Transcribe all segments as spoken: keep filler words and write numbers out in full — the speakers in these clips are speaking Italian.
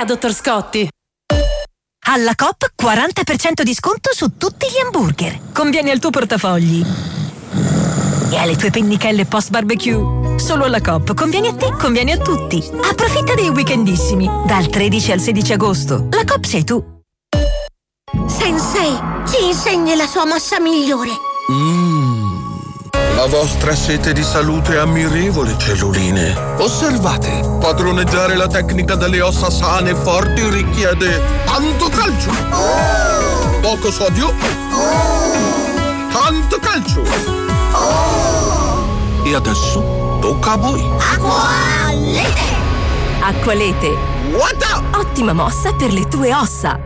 Ea, dottor Scotti. Alla Coop quaranta per cento di sconto su tutti gli hamburger. Conviene al tuo portafogli e alle tue pennichelle post barbecue. Solo alla Coop conviene a te, conviene a tutti. Approfitta dei weekendissimi dal tredici al sedici agosto. La Coop sei tu. Sensei, ci insegni la sua mossa migliore. Mmm, la vostra sete di salute è ammirevole, celluline. Osservate, padroneggiare la tecnica delle ossa sane e forti richiede tanto calcio, oh! Poco sodio, oh! Tanto calcio, oh! E adesso tocca a voi. Acqualete! Acqualete. What? Ottima mossa per le tue ossa.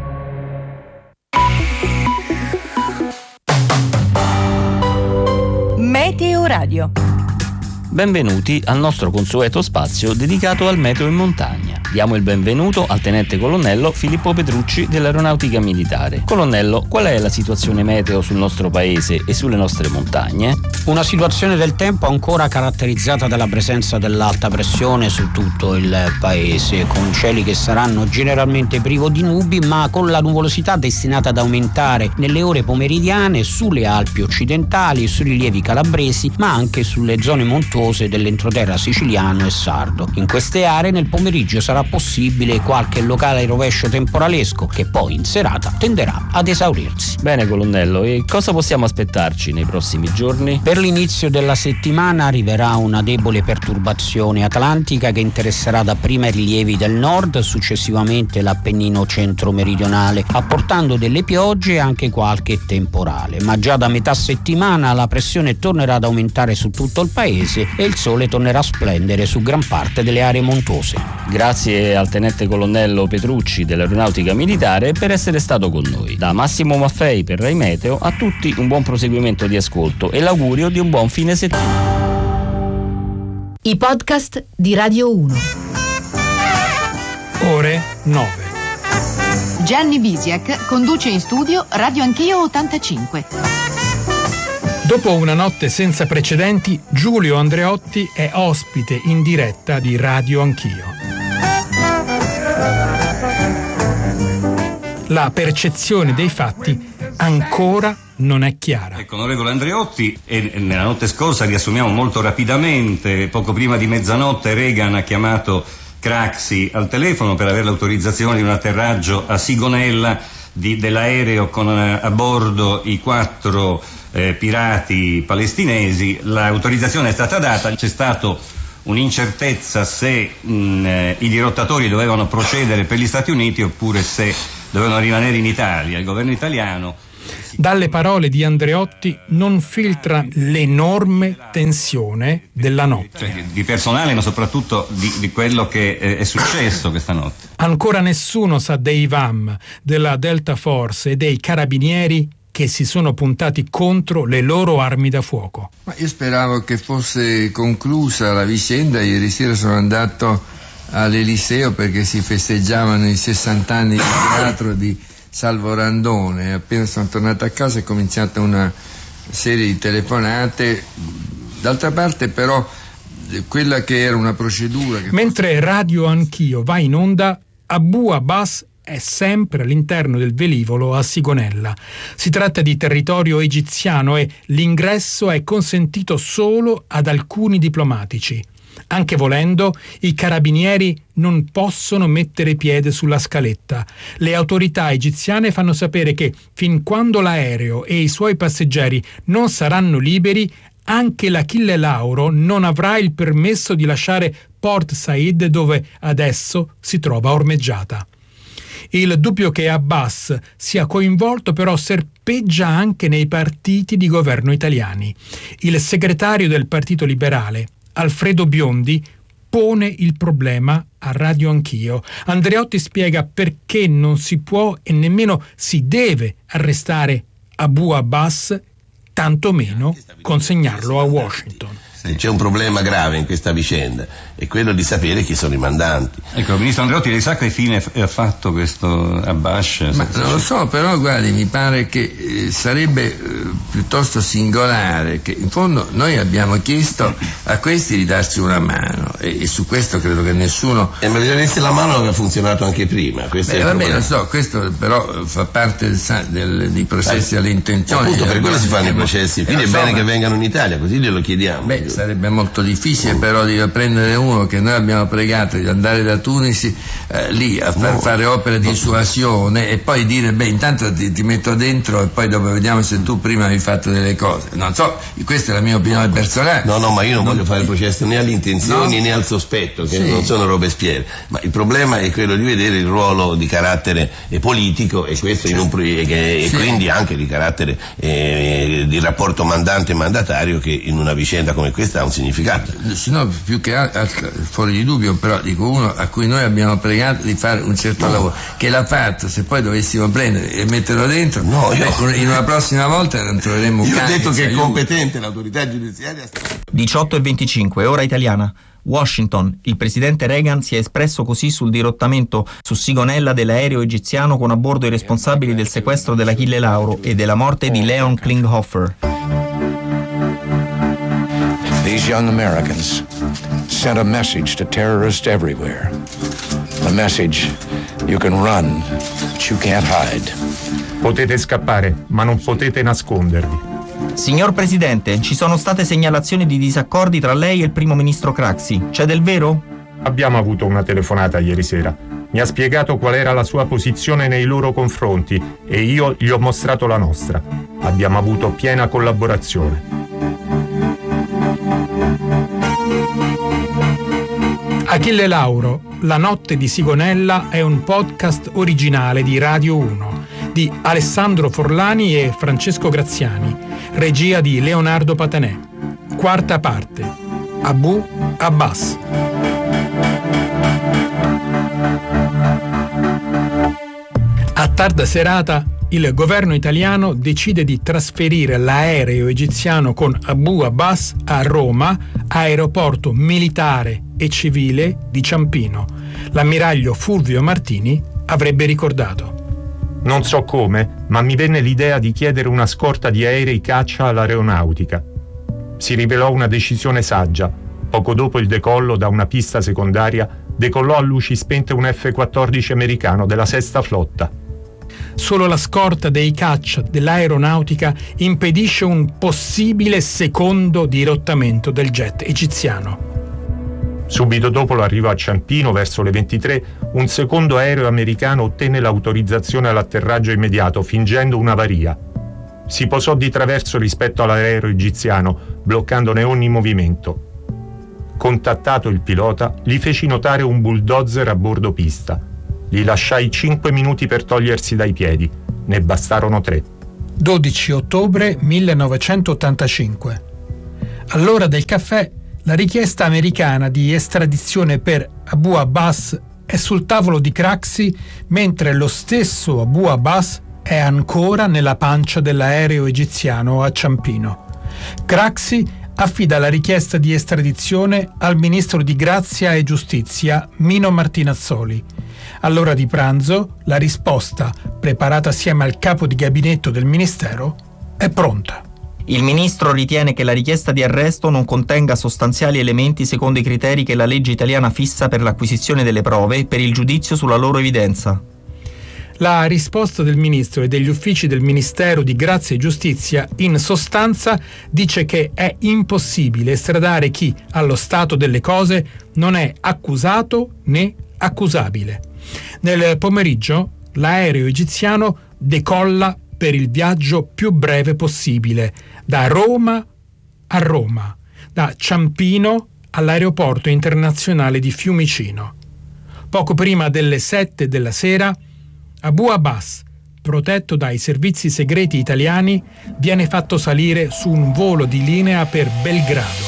Meteo Radio. Benvenuti al nostro consueto spazio dedicato al meteo in montagna. Diamo il benvenuto al tenente colonnello Filippo Petrucci dell'Aeronautica Militare. Colonnello, qual è la situazione meteo sul nostro paese e sulle nostre montagne? Una situazione del tempo ancora caratterizzata dalla presenza dell'alta pressione su tutto il paese, con cieli che saranno generalmente privo di nubi, ma con la nuvolosità destinata ad aumentare nelle ore pomeridiane sulle Alpi occidentali, sui rilievi calabresi, ma anche sulle zone montuose dell'entroterra siciliano e sardo. In queste aree nel pomeriggio sarà possibile qualche locale rovescio temporalesco che poi in serata tenderà ad esaurirsi. Bene colonnello, e cosa possiamo aspettarci nei prossimi giorni? Per l'inizio della settimana arriverà una debole perturbazione atlantica che interesserà dapprima i rilievi del nord, successivamente l'Appennino centro-meridionale, apportando delle piogge e anche qualche temporale. Ma già da metà settimana la pressione tornerà ad aumentare su tutto il paese e il sole tornerà a splendere su gran parte delle aree montuose. Grazie al tenente colonnello Petrucci dell'Aeronautica Militare per essere stato con noi. Da Massimo Maffei per Rai Meteo, a tutti un buon proseguimento di ascolto e l'augurio di un buon fine settimana. I podcast di Radio uno. Ore nove. Gianni Bisiak conduce in studio Radio Anch'io ottantacinque. Dopo una notte senza precedenti, Giulio Andreotti è ospite in diretta di Radio Anch'io. La percezione dei fatti ancora non è chiara. Ecco, onorevole Andreotti, e nella notte scorsa, riassumiamo molto rapidamente, poco prima di mezzanotte Reagan ha chiamato Craxi al telefono per avere l'autorizzazione di un atterraggio a Sigonella di, dell'aereo con a, a bordo i quattro eh, pirati palestinesi. L'autorizzazione è stata data, c'è stato un'incertezza se mh, eh, i dirottatori dovevano procedere per gli Stati Uniti oppure se dovevano rimanere in Italia. Il governo italiano... Dalle parole di Andreotti non filtra l'enorme tensione della notte. Cioè, di personale, ma soprattutto di, di quello che è successo questa notte. Ancora nessuno sa dei V A M, della Delta Force e dei carabinieri che si sono puntati contro le loro armi da fuoco. Ma io speravo che fosse conclusa la vicenda. Ieri sera sono andato all'Eliseo perché si festeggiavano i sessanta anni di teatro di Salvo Randone. Appena sono tornato a casa è cominciata una serie di telefonate. D'altra parte però quella che era una procedura che mentre Radio Anch'io va in onda, Abu Abbas è sempre all'interno del velivolo a Sigonella. Si tratta di territorio egiziano e l'ingresso è consentito solo ad alcuni diplomatici. Anche volendo, i carabinieri non possono mettere piede sulla scaletta. Le autorità egiziane fanno sapere che fin quando l'aereo e i suoi passeggeri non saranno liberi, anche l'Achille Lauro non avrà il permesso di lasciare Port Said, dove adesso si trova ormeggiata. Il dubbio che Abbas sia coinvolto però serpeggia anche nei partiti di governo italiani. Il segretario del Partito Liberale, Alfredo Biondi, pone il problema a Radio Anch'io. Andreotti spiega perché non si può e nemmeno si deve arrestare Abu Abbas, tantomeno consegnarlo a Washington. Sì. C'è un problema grave in questa vicenda, è quello di sapere chi sono i mandanti. Ecco, ministro Andreotti, lei sa che fine ha fatto questo Abbas? Ma non lo so, però guardi, mi pare che eh, sarebbe eh, piuttosto singolare che in fondo noi abbiamo chiesto a questi di darci una mano e, e su questo credo che nessuno... E ma vedere se la mano aveva funzionato anche prima. Questo Beh, è il vabbè, problema. lo so, questo però fa parte del, del, dei processi alle intenzioni. Appunto, per quello si fanno i processi, quindi è bene che vengano in Italia, così glielo chiediamo. Beh, sarebbe molto difficile però di prendere uno che noi abbiamo pregato di andare da Tunisi eh, lì a far No. fare opere di dissuasione e poi dire beh intanto ti, ti metto dentro e poi dopo vediamo se tu prima hai fatto delle cose. Non so, questa è la mia opinione personale. No, no, ma io non, non voglio fare il processo né alle intenzioni no. né al sospetto, che Sì. non sono Robespierre, ma il problema è quello di vedere il ruolo di carattere eh, politico e questo in un pro- e, che- e Sì. quindi anche di carattere eh, di rapporto mandante-mandatario che in una vicenda come questa ha un significato. Se no, più che altro, fuori di dubbio, però dico uno a cui noi abbiamo pregato di fare un certo no. lavoro, che l'ha fatto, se poi dovessimo prendere e metterlo dentro, no, io... beh, in una prossima volta non troveremo un Io cane ho detto che è aiuti. competente l'autorità giudiziaria. diciotto e venticinque, ora italiana. Washington. Il presidente Reagan si è espresso così sul dirottamento su Sigonella dell'aereo egiziano con a bordo i responsabili del sequestro dell'Achille Lauro e della morte di Leon Klinghoffer. These young Americans sent a message to terrorists everywhere. A message: you can run, but you can't hide. Potete scappare, ma non potete nascondervi. Signor Presidente, ci sono state segnalazioni di disaccordi tra lei e il primo ministro Craxi. C'è del vero? Abbiamo avuto una telefonata ieri sera. Mi ha spiegato qual era la sua posizione nei loro confronti e io gli ho mostrato la nostra. Abbiamo avuto piena collaborazione. Achille Lauro, La notte di Sigonella è un podcast originale di Radio uno di Alessandro Forlani e Francesco Graziani, regia di Leonardo Patanè. Quarta parte. Abu Abbas. A tarda serata il governo italiano decide di trasferire l'aereo egiziano con Abu Abbas a Roma, aeroporto militare e civile di Ciampino. L'ammiraglio Fulvio Martini avrebbe ricordato. Non so come, ma mi venne l'idea di chiedere una scorta di aerei caccia all'aeronautica. Si rivelò una decisione saggia. Poco dopo il decollo da una pista secondaria, decollò a luci spente un F quattordici americano della sesta flotta. Solo la scorta dei caccia dell'aeronautica impedisce un possibile secondo dirottamento del jet egiziano. Subito dopo l'arrivo a Ciampino, verso le ventitré, un secondo aereo americano ottenne l'autorizzazione all'atterraggio immediato, fingendo un'avaria. Si posò di traverso rispetto all'aereo egiziano, bloccandone ogni movimento. Contattato il pilota, gli feci notare un bulldozer a bordo pista. Gli lasciai cinque minuti per togliersi dai piedi. Ne bastarono tre. dodici ottobre millenovecentottantacinque. All'ora del caffè, la richiesta americana di estradizione per Abu Abbas è sul tavolo di Craxi, mentre lo stesso Abu Abbas è ancora nella pancia dell'aereo egiziano a Ciampino. Craxi affida la richiesta di estradizione al ministro di Grazia e Giustizia, Mino Martinazzoli. All'ora di pranzo, la risposta, preparata assieme al capo di gabinetto del ministero, è pronta. Il ministro ritiene che la richiesta di arresto non contenga sostanziali elementi secondo i criteri che la legge italiana fissa per l'acquisizione delle prove e per il giudizio sulla loro evidenza. La risposta del ministro e degli uffici del Ministero di Grazia e Giustizia in sostanza dice che è impossibile estradare chi, allo stato delle cose, non è accusato né accusabile. Nel pomeriggio l'aereo egiziano decolla per il viaggio più breve possibile, da Roma a Roma, da Ciampino all'aeroporto internazionale di Fiumicino. Poco prima delle sette della sera, Abu Abbas, protetto dai servizi segreti italiani, viene fatto salire su un volo di linea per Belgrado.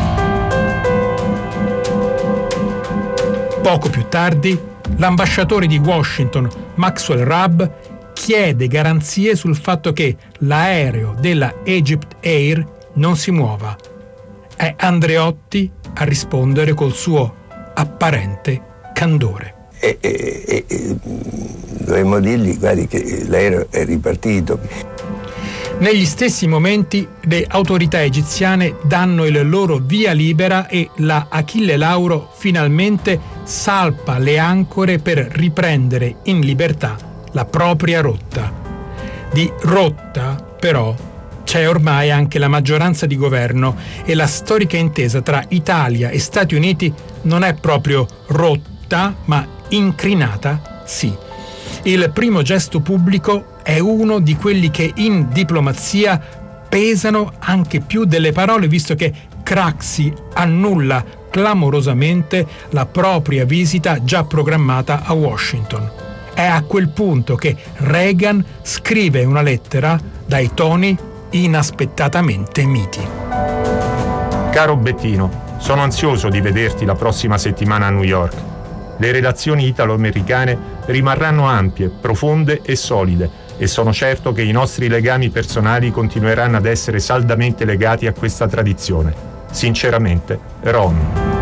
Poco più tardi, l'ambasciatore di Washington, Maxwell Rabb, chiede garanzie sul fatto che l'aereo della Egypt Air non si muova. È Andreotti a rispondere col suo apparente candore. E, e, e dovremmo dirgli, guardi, che l'aereo è ripartito. Negli stessi momenti le autorità egiziane danno il loro via libera e la Achille Lauro finalmente salpa le ancore per riprendere in libertà la propria rotta. Di rotta, però, c'è ormai anche la maggioranza di governo e la storica intesa tra Italia e Stati Uniti non è proprio rotta, ma incrinata, sì. Il primo gesto pubblico è uno di quelli che in diplomazia pesano anche più delle parole, visto che Craxi annulla clamorosamente la propria visita già programmata a Washington. È a quel punto che Reagan scrive una lettera dai toni inaspettatamente miti. Caro Bettino, sono ansioso di vederti la prossima settimana a New York. Le relazioni italo-americane rimarranno ampie, profonde e solide e sono certo che i nostri legami personali continueranno ad essere saldamente legati a questa tradizione. Sinceramente, Ron.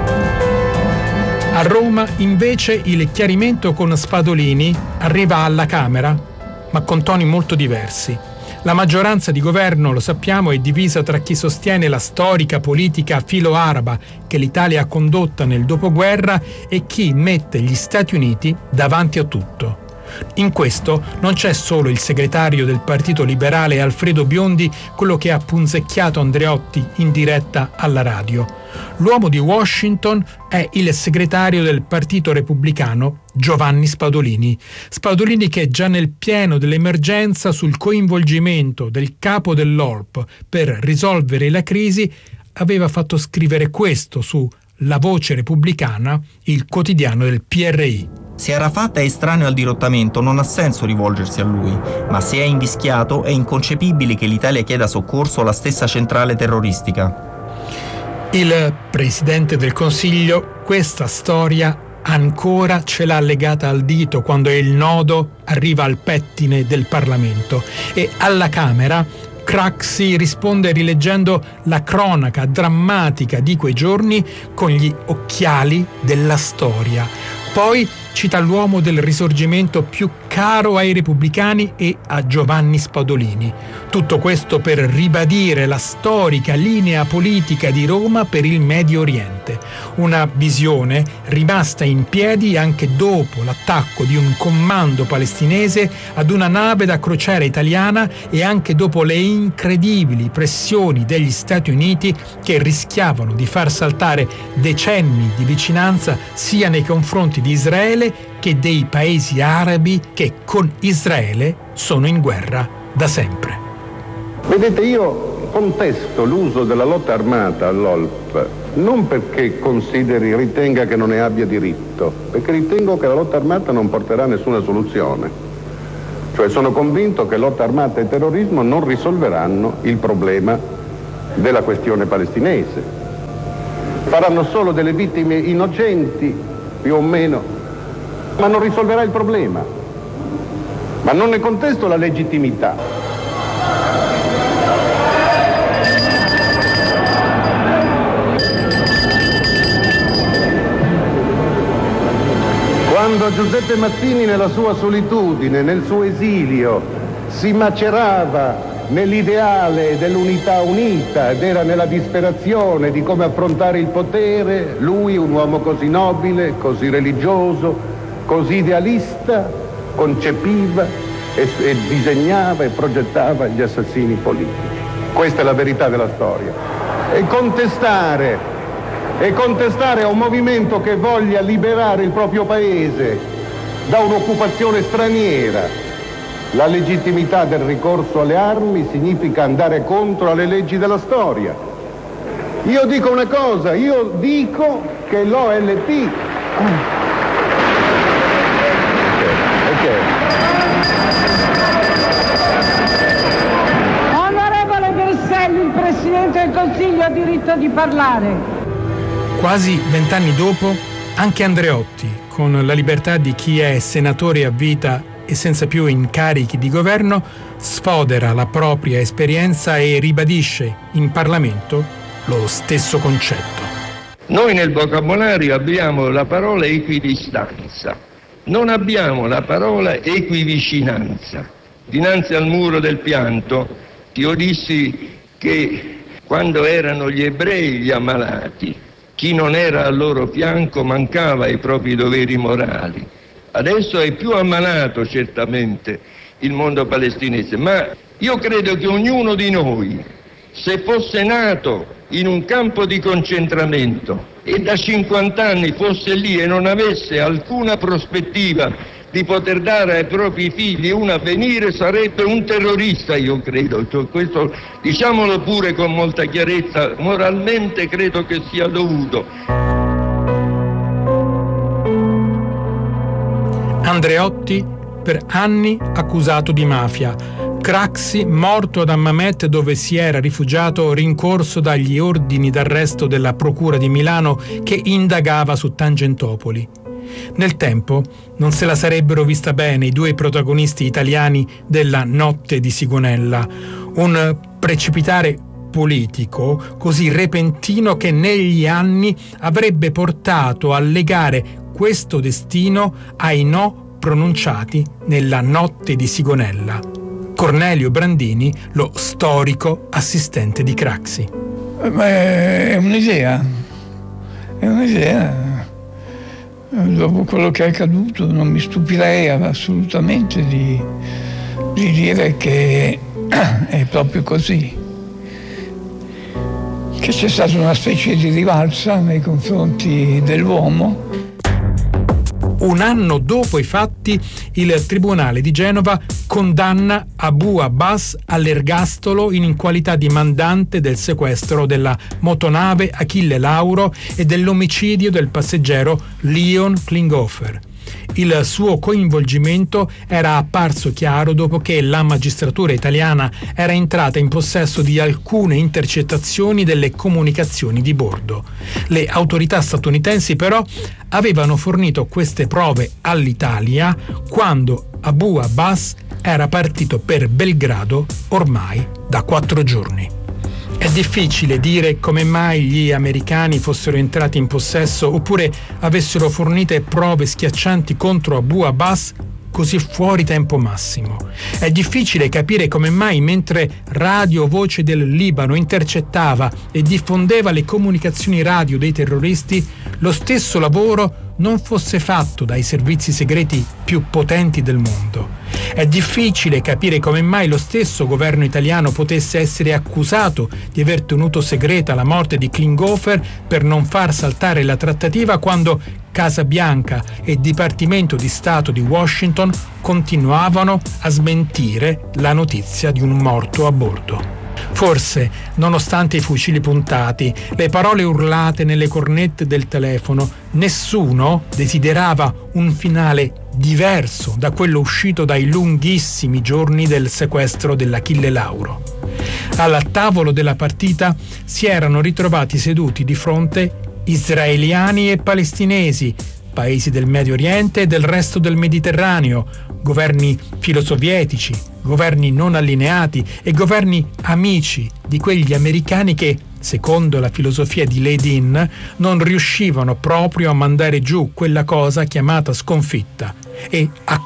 A Roma, invece, il chiarimento con Spadolini arriva alla Camera, ma con toni molto diversi. La maggioranza di governo, lo sappiamo, è divisa tra chi sostiene la storica politica filo-araba che l'Italia ha condotta nel dopoguerra e chi mette gli Stati Uniti davanti a tutto. In questo non c'è solo il segretario del Partito Liberale Alfredo Biondi, quello che ha punzecchiato Andreotti in diretta alla radio. L'uomo di Washington è il segretario del Partito Repubblicano Giovanni Spadolini. Spadolini che già nel pieno dell'emergenza sul coinvolgimento del capo dell'O L P per risolvere la crisi aveva fatto scrivere questo su La Voce Repubblicana, il quotidiano del P R I. Se Arafat è estraneo al dirottamento non ha senso rivolgersi a lui, ma se è invischiato è inconcepibile che l'Italia chieda soccorso alla stessa centrale terroristica. Il Presidente del Consiglio questa storia ancora ce l'ha legata al dito quando il nodo arriva al pettine del Parlamento e alla Camera Craxi risponde rileggendo la cronaca drammatica di quei giorni con gli occhiali della storia. Poi cita l'uomo del risorgimento più caro ai repubblicani e a Giovanni Spadolini. Tutto questo per ribadire la storica linea politica di Roma per il Medio Oriente. Una visione rimasta in piedi anche dopo l'attacco di un comando palestinese ad una nave da crociera italiana e anche dopo le incredibili pressioni degli Stati Uniti che rischiavano di far saltare decenni di vicinanza sia nei confronti di Israele che dei paesi arabi che con Israele sono in guerra da sempre. Vedete, io contesto l'uso della lotta armata all'O L P non perché consideri, ritenga che non ne abbia diritto, perché ritengo che la lotta armata non porterà a nessuna soluzione. Cioè sono convinto che lotta armata e terrorismo non risolveranno il problema della questione palestinese. Faranno solo delle vittime innocenti, più o meno, ma non risolverà il problema. Ma non ne contesto la legittimità. Quando Giuseppe Mazzini nella sua solitudine, nel suo esilio, si macerava nell'ideale dell'unità unita ed era nella disperazione di come affrontare il potere, lui, un uomo così nobile, così religioso, così idealista, concepiva e, e disegnava e progettava gli assassini politici. Questa è la verità della storia. E contestare, e contestare a un movimento che voglia liberare il proprio paese da un'occupazione straniera la legittimità del ricorso alle armi significa andare contro le leggi della storia. Io dico una cosa, io dico che l'O L P... Onorevole Berselli, il Presidente del Consiglio ha diritto di parlare. Quasi vent'anni dopo, anche Andreotti, con la libertà di chi è senatore a vita e senza più incarichi di governo, sfodera la propria esperienza e ribadisce in Parlamento lo stesso concetto. Noi nel vocabolario abbiamo la parola equidistanza, non abbiamo la parola equivicinanza. Dinanzi al muro del pianto io dissi che quando erano gli ebrei gli ammalati, chi non era al loro fianco mancava ai propri doveri morali. Adesso è più ammalato certamente il mondo palestinese, ma io credo che ognuno di noi, se fosse nato in un campo di concentramento e da cinquanta anni fosse lì e non avesse alcuna prospettiva di poter dare ai propri figli un avvenire, sarebbe un terrorista, io credo. Cioè, questo diciamolo pure con molta chiarezza, moralmente credo che sia dovuto. Andreotti per anni accusato di mafia. Craxi morto ad Hammamet, dove si era rifugiato rincorso dagli ordini d'arresto della Procura di Milano che indagava su Tangentopoli. Nel tempo non se la sarebbero vista bene i due protagonisti italiani della Notte di Sigonella, un precipitare politico così repentino che negli anni avrebbe portato a legare questo destino ai no pronunciati nella Notte di Sigonella. Cornelio Brandini, lo storico assistente di Craxi. Ma è un'idea, è un'idea. Dopo quello che è accaduto non mi stupirei assolutamente di, di dire che è proprio così, che c'è stata una specie di rivalsa nei confronti dell'uomo. Un anno dopo i fatti, il Tribunale di Genova condanna Abu Abbas all'ergastolo in qualità di mandante del sequestro della motonave Achille Lauro e dell'omicidio del passeggero Leon Klinghoffer. Il suo coinvolgimento era apparso chiaro dopo che la magistratura italiana era entrata in possesso di alcune intercettazioni delle comunicazioni di bordo. Le autorità statunitensi però avevano fornito queste prove all'Italia quando Abu Abbas era partito per Belgrado ormai da quattro giorni. È difficile dire come mai gli americani fossero entrati in possesso oppure avessero fornite prove schiaccianti contro Abu Abbas così fuori tempo massimo. È difficile capire come mai, mentre Radio Voce del Libano intercettava e diffondeva le comunicazioni radio dei terroristi, lo stesso lavoro non fosse fatto dai servizi segreti più potenti del mondo. È difficile capire come mai lo stesso governo italiano potesse essere accusato di aver tenuto segreta la morte di Klinghoffer per non far saltare la trattativa quando Casa Bianca e Dipartimento di Stato di Washington continuavano a smentire la notizia di un morto a bordo. Forse, nonostante i fucili puntati, le parole urlate nelle cornette del telefono, nessuno desiderava un finale diverso da quello uscito dai lunghissimi giorni del sequestro dell'Achille Lauro. Al tavolo della partita si erano ritrovati seduti di fronte israeliani e palestinesi, paesi del Medio Oriente e del resto del Mediterraneo, governi filosovietici, governi non allineati e governi amici di quegli americani che, secondo la filosofia di Lenin, non riuscivano proprio a mandare giù quella cosa chiamata sconfitta e a